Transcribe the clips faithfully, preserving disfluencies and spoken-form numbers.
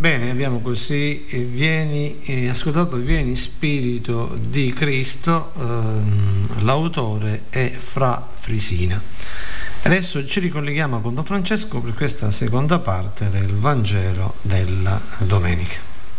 Bene, abbiamo così eh, vieni, eh, ascoltato Vieni Spirito di Cristo, ehm, l'autore è Fra Frisina. Adesso ci ricolleghiamo con Don Francesco per questa seconda parte del Vangelo della domenica.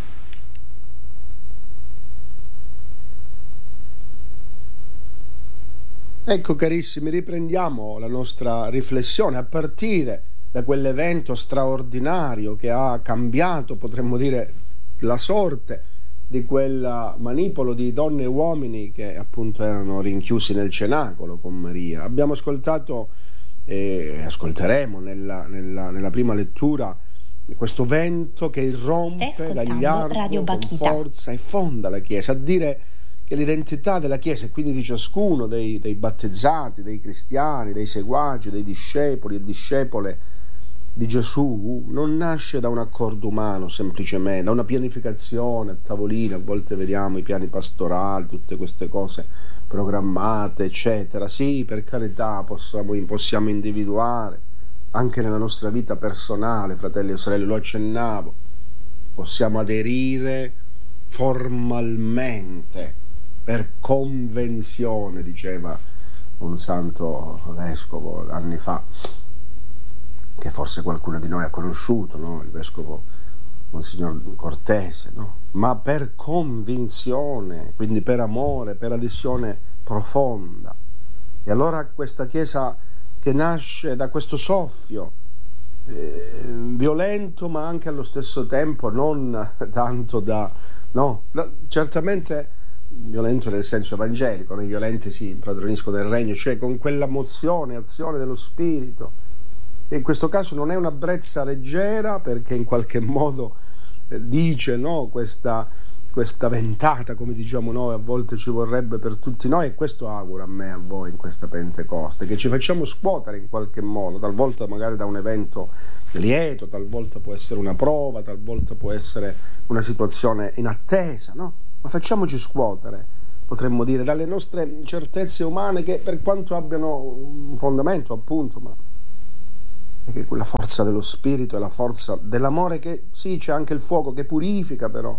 Ecco carissimi, riprendiamo la nostra riflessione a partire da quell'evento straordinario che ha cambiato, potremmo dire, la sorte di quel manipolo di donne e uomini che appunto erano rinchiusi nel cenacolo con Maria. Abbiamo ascoltato e ascolteremo nella, nella, nella prima lettura questo vento che irrompe gagliardo con forza e fonda la Chiesa, a dire che l'identità della Chiesa e quindi di ciascuno dei, dei battezzati, dei cristiani, dei seguaci, dei discepoli e discepole di Gesù non nasce da un accordo umano semplicemente, da una pianificazione a tavolino. A volte vediamo i piani pastorali, tutte queste cose programmate, eccetera. Sì, per carità, possiamo, possiamo individuare anche nella nostra vita personale, fratelli e sorelle, lo accennavo, possiamo aderire formalmente, per convenzione, diceva un santo vescovo anni fa, che forse qualcuno di noi ha conosciuto, no? Il vescovo Monsignor Cortese, no? Ma per convinzione, quindi per amore, per adesione profonda. E allora questa Chiesa che nasce da questo soffio eh, violento, ma anche allo stesso tempo non tanto da, no, da, certamente violento nel senso evangelico, i violenti si impadroniscono del regno, cioè con quella mozione, azione dello Spirito, che in questo caso non è una brezza leggera, perché in qualche modo eh, dice, no, questa, questa ventata, come diciamo noi, a volte ci vorrebbe per tutti noi, e questo auguro a me e a voi in questa Pentecoste, che ci facciamo scuotere in qualche modo, talvolta magari da un evento lieto, talvolta può essere una prova, talvolta può essere una situazione in attesa, no? Ma facciamoci scuotere, potremmo dire, dalle nostre certezze umane, che per quanto abbiano un fondamento, appunto, ma è che quella forza dello Spirito è la forza dell'amore, che sì, c'è anche il fuoco che purifica, però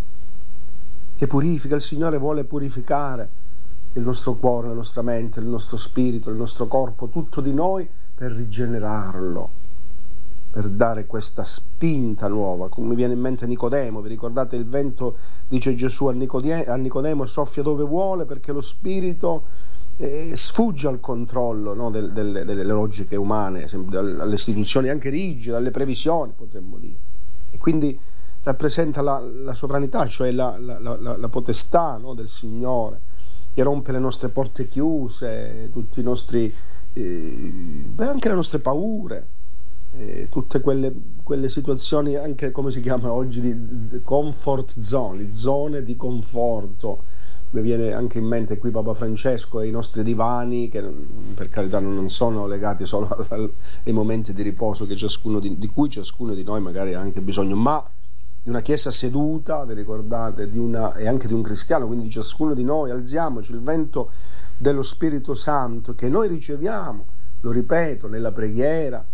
che purifica. Il Signore vuole purificare il nostro cuore, la nostra mente, il nostro spirito, il nostro corpo, tutto di noi, per rigenerarlo, per dare questa spinta nuova. Come mi viene in mente Nicodemo, vi ricordate il vento, dice Gesù a Nicodemo, soffia dove vuole, perché lo spirito eh, sfugge al controllo, no, del, delle, delle logiche umane, alle istituzioni anche rigide, alle previsioni, potremmo dire. E quindi rappresenta la, la sovranità, cioè la, la, la, la potestà, no, del Signore, che rompe le nostre porte chiuse, tutti i nostri eh, beh, anche le nostre paure, eh, tutte quelle, quelle situazioni, anche come si chiama oggi, di comfort zone, le zone di conforto. Mi viene anche in mente qui Papa Francesco e i nostri divani, che per carità non sono legati solo ai momenti di riposo che ciascuno di, di cui ciascuno di noi magari ha anche bisogno, ma di una Chiesa seduta, vi ricordate, di una, e anche di un cristiano, quindi di ciascuno di noi. Alziamoci, il vento dello Spirito Santo che noi riceviamo, lo ripeto, nella preghiera,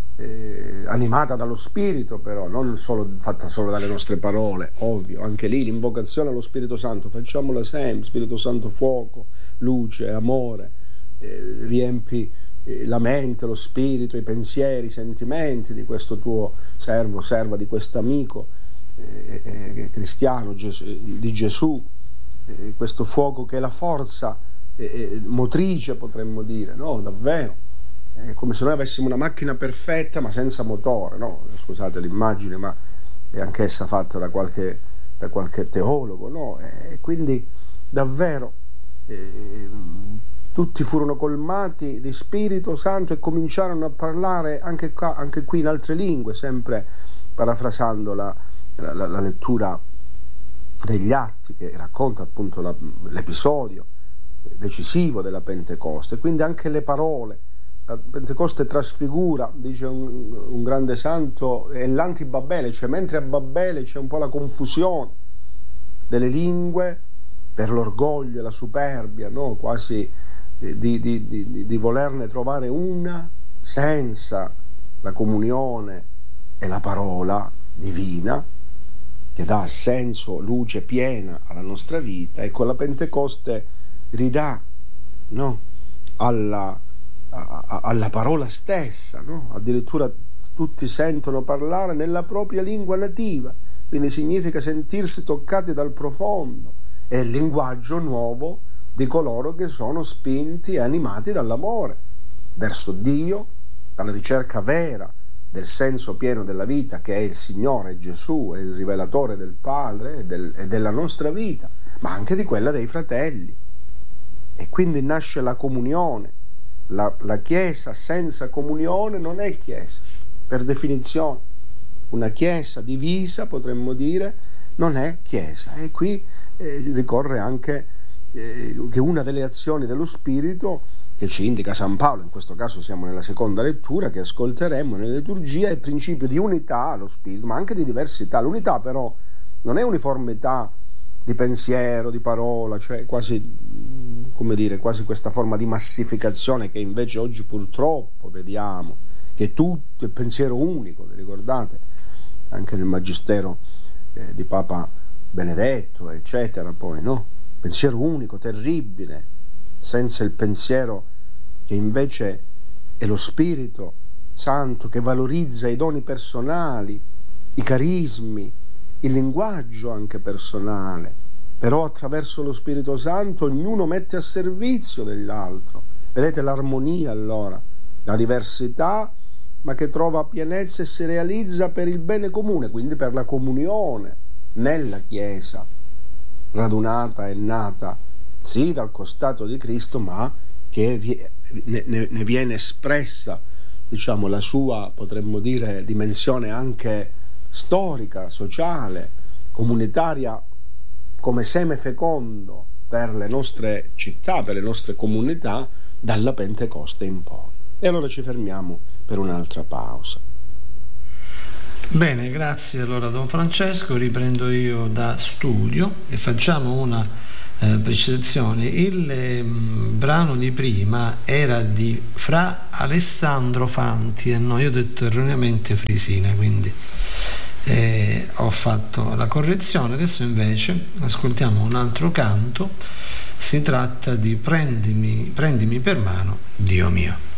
eh, animata dallo Spirito, però non solo fatta solo dalle nostre parole, ovvio, anche lì l'invocazione allo Spirito Santo, facciamola sempre. Spirito Santo, fuoco, luce, amore, eh, riempi eh, la mente, lo spirito, i pensieri, i sentimenti di questo tuo servo, serva, di questo amico eh, eh, cristiano Gesù, di Gesù, eh, questo fuoco che è la forza eh, motrice, potremmo dire, no, davvero. È come se noi avessimo una macchina perfetta ma senza motore, no? Scusate l'immagine, ma è anch'essa fatta da qualche, da qualche teologo, no? E quindi davvero eh, tutti furono colmati di Spirito Santo e cominciarono a parlare anche, qua, anche qui in altre lingue, sempre parafrasando la, la, la lettura degli Atti, che racconta appunto la, l'episodio decisivo della Pentecoste. Quindi anche le parole, la Pentecoste trasfigura, dice un, un grande santo, è l'antibabele, cioè mentre a Babele c'è un po' la confusione delle lingue per l'orgoglio e la superbia, no? Quasi di, di, di, di volerne trovare una senza la comunione e la parola divina, che dà senso, luce piena alla nostra vita, e con la Pentecoste ridà, no? alla, a, a, alla parola stessa, no? Addirittura tutti sentono parlare nella propria lingua nativa, quindi significa sentirsi toccati dal profondo, è il linguaggio nuovo di coloro che sono spinti e animati dall'amore verso Dio, dalla ricerca vera del senso pieno della vita, che è il Signore Gesù, è il rivelatore del Padre e, del, e della nostra vita, ma anche di quella dei fratelli. E quindi nasce la comunione. La, la Chiesa senza comunione non è Chiesa, per definizione. Una Chiesa divisa, potremmo dire, non è Chiesa. E qui eh, ricorre anche eh, che una delle azioni dello Spirito che ci indica San Paolo, in questo caso siamo nella seconda lettura che ascolteremo nella liturgia, è il principio di unità allo Spirito, ma anche di diversità. L'unità però non è uniformità di pensiero, di parola, cioè quasi, come dire, quasi questa forma di massificazione che invece oggi purtroppo vediamo, che è tutto il pensiero unico, vi ricordate? Anche nel Magistero eh, di Papa Benedetto, eccetera, poi, no? Pensiero unico, terribile, senza il pensiero che invece è lo Spirito Santo che valorizza i doni personali, i carismi, il linguaggio anche personale, però attraverso lo Spirito Santo ognuno mette a servizio dell'altro. Vedete l'armonia allora, la diversità, ma che trova pienezza e si realizza per il bene comune, quindi per la comunione nella Chiesa, radunata e nata sì dal costato di Cristo, ma che ne, ne viene espressa, diciamo, la sua, potremmo dire, dimensione anche storica, sociale, comunitaria, come seme fecondo per le nostre città, per le nostre comunità, dalla Pentecoste in poi. E allora ci fermiamo per un'altra pausa. Bene, grazie allora Don Francesco, riprendo io da studio e facciamo una Eh, precisazione. Il eh, brano di prima era di Fra Alessandro Fanti e no, io ho detto erroneamente Frisina, quindi eh, ho fatto la correzione. Adesso invece ascoltiamo un altro canto, si tratta di Prendimi, prendimi per mano, Dio mio.